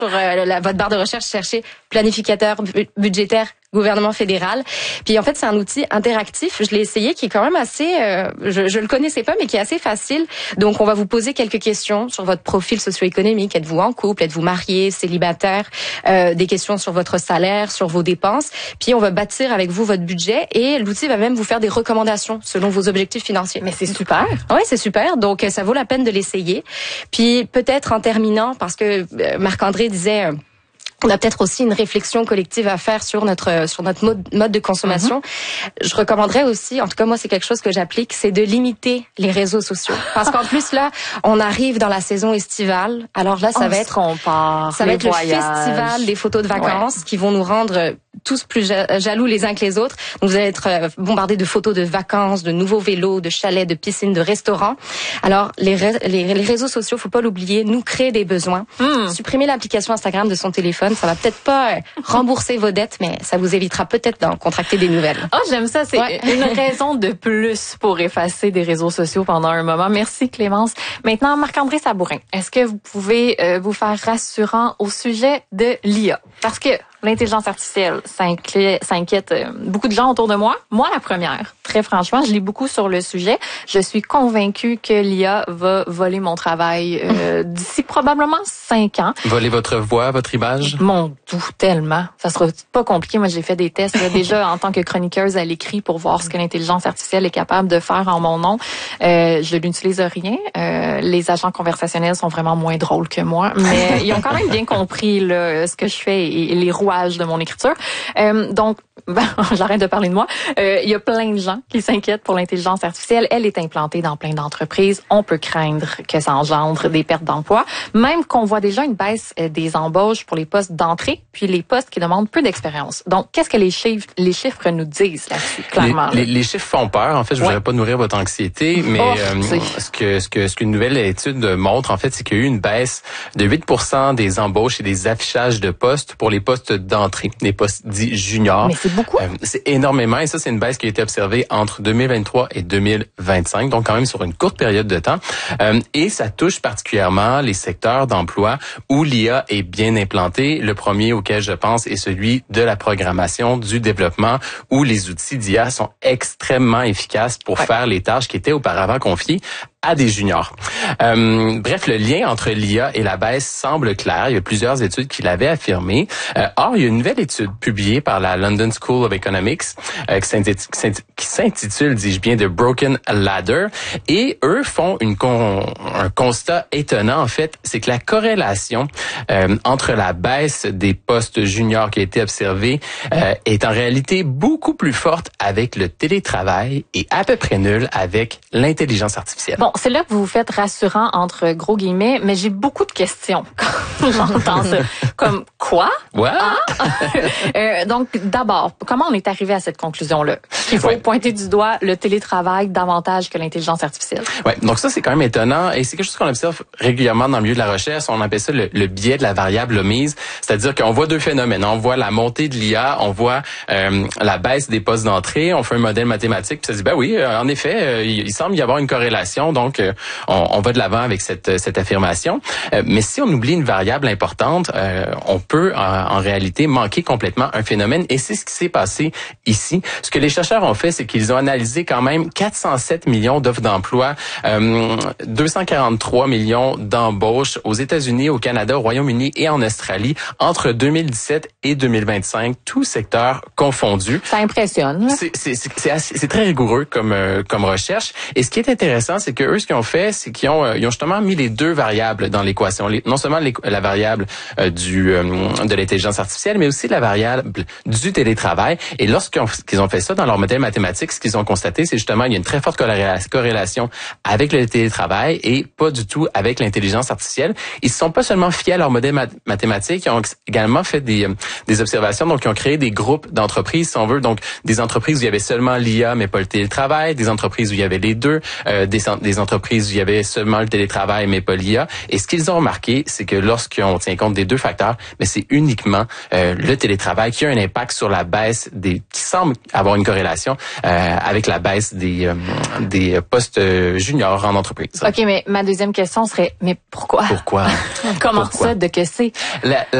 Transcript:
Sur votre barre de recherche, cherchez planificateur budgétaire gouvernement fédéral. Puis en fait, c'est un outil interactif. Je l'ai essayé, qui est quand même assez, je le connaissais pas, mais qui est assez facile. Donc, on va vous poser quelques questions sur votre profil socio-économique. Êtes-vous en couple? Êtes-vous marié, célibataire? Des questions sur votre salaire, sur vos dépenses. Puis, on va bâtir avec vous votre budget et l'outil va même vous faire des recommandations selon vos objectifs financiers. Mais c'est super. Oui, c'est super. Donc, ça vaut la peine de l'essayer. Puis, peut-être en terminant, parce que Marc-André disait... on a peut-être aussi une réflexion collective à faire sur notre mode de consommation. Je recommanderais aussi, en tout cas moi c'est quelque chose que j'applique, c'est de limiter les réseaux sociaux. Parce qu'en plus là, on arrive dans la saison estivale. Alors là, ça va être le festival des photos de vacances qui vont nous rendre tous plus jaloux les uns que les autres. Donc vous allez être bombardés de photos de vacances, de nouveaux vélos, de chalets, de piscines, de restaurants. Alors les réseaux sociaux, faut pas l'oublier, nous créent des besoins. Supprimer l'application Instagram de son téléphone, ça va peut-être pas rembourser vos dettes, mais ça vous évitera peut-être d'en contracter des nouvelles. Oh, j'aime ça. C'est une raison de plus pour effacer des réseaux sociaux pendant un moment. Merci, Clémence. Maintenant, Marc-André Sabourin, est-ce que vous pouvez vous faire rassurant au sujet de l'IA? Parce que l'intelligence artificielle, ça inquiète beaucoup de gens autour de moi. Moi, la première. Très franchement, je lis beaucoup sur le sujet. Je suis convaincue que l'IA va voler mon travail d'ici probablement 5 ans. Voler votre voix, votre image? Mon doux, tellement. Ça sera pas compliqué. Moi, j'ai fait des tests déjà en tant que chroniqueuse à l'écrit pour voir ce que l'intelligence artificielle est capable de faire en mon nom. Je n'utilise rien. Les agents conversationnels sont vraiment moins drôles que moi, mais ils ont quand même bien compris là, ce que je fais et les rouages de mon écriture. Donc, j'arrête de parler de moi. Il y a plein de gens qui s'inquiètent pour l'intelligence artificielle. Elle est implantée dans plein d'entreprises. On peut craindre que ça engendre des pertes d'emploi. Même qu'on voit déjà une baisse des embauches pour les postes d'entrée, puis les postes qui demandent peu d'expérience. Donc, qu'est-ce que les chiffres nous disent là-dessus, clairement? Les chiffres font peur. En fait, je voudrais pas nourrir votre anxiété, mais ce qu'une nouvelle étude montre, en fait, c'est qu'il y a eu une baisse de 8% des embauches et des affichages de postes pour les postes d'entrée, les postes dits juniors. Mais c'est beaucoup. C'est énormément, et ça, c'est une baisse qui a été observée entre 2023 et 2025, donc quand même sur une courte période de temps. Et ça touche particulièrement les secteurs d'emploi où l'IA est bien implantée. Le premier auquel je pense est celui de la programmation, du développement, où les outils d'IA sont extrêmement efficaces pour faire les tâches qui étaient auparavant confiées à des juniors. Bref, le lien entre l'IA et la baisse semble clair. Il y a plusieurs études qui l'avaient affirmé. Or, il y a une nouvelle étude publiée par la London School of Economics qui s'intitule, dis-je bien, The Broken Ladder. Et eux font un constat étonnant, en fait. C'est que la corrélation entre la baisse des postes juniors qui a été observée est en réalité beaucoup plus forte avec le télétravail et à peu près nulle avec l'intelligence artificielle. Bon, c'est là que vous vous faites rassurant entre gros guillemets, mais j'ai beaucoup de questions quand j'entends ça. Comme quoi? Ouais. Donc, d'abord, comment on est arrivé à cette conclusion-là? Il faut pointer du doigt le télétravail davantage que l'intelligence artificielle. Ouais, donc ça, c'est quand même étonnant et c'est quelque chose qu'on observe régulièrement dans le milieu de la recherche. On appelle ça le biais de la variable omise. C'est-à-dire qu'on voit deux phénomènes. On voit la montée de l'IA, on voit la baisse des postes d'entrée, on fait un modèle mathématique, puis ça dit, ben oui, en effet, il semble y avoir une corrélation, donc on va de l'avant avec cette affirmation. Mais si on oublie une variable importante, on peut en réalité manquer complètement un phénomène et c'est ce qui s'est passé ici. Ce que les chercheurs ont fait, c'est qu'ils ont analysé quand même 407 millions d'offres d'emploi, 243 millions d'embauches aux États-Unis, au Canada, au Royaume-Uni et en Australie entre 2017 et 2025, tous secteurs confondus. Ça impressionne. C'est très rigoureux comme recherche. Et ce qui est intéressant, c'est que eux, ce qu'ils ont fait, c'est qu'ils ont justement mis les deux variables dans l'équation. Non seulement la variable de l'intelligence artificielle, mais aussi la variable du télétravail. Et lorsqu'ils ont fait ça dans leur modèle mathématique, ce qu'ils ont constaté, c'est justement qu'il y a une très forte corrélation avec le télétravail et pas du tout avec l'intelligence artificielle. Ils ne se sont pas seulement fiés à leur modèle mathématique, ils ont également fait des observations, donc ils ont créé des groupes d'entreprises, si on veut, donc des entreprises où il y avait seulement l'IA mais pas le télétravail, des entreprises où il y avait les deux, des entreprises où il y avait seulement le télétravail, mais pas l'IA. Et ce qu'ils ont remarqué, c'est que lorsqu'on tient compte des deux facteurs, mais c'est uniquement le télétravail qui a un impact sur la baisse qui semble avoir une corrélation avec la baisse des postes juniors en entreprise. OK, mais ma deuxième question serait, mais pourquoi? Pourquoi? Comment ça, de que c'est?